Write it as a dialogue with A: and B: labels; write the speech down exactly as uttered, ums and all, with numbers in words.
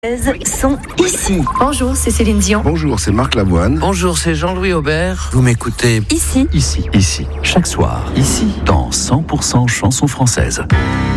A: Sont ici. Bonjour, c'est Céline Dion.
B: Bonjour, c'est Marc Lavoine.
C: Bonjour, c'est Jean-Louis Aubert. Vous m'écoutez
A: Ici.
D: Ici, ici, chaque soir, ici, dans cent pour cent chansons françaises.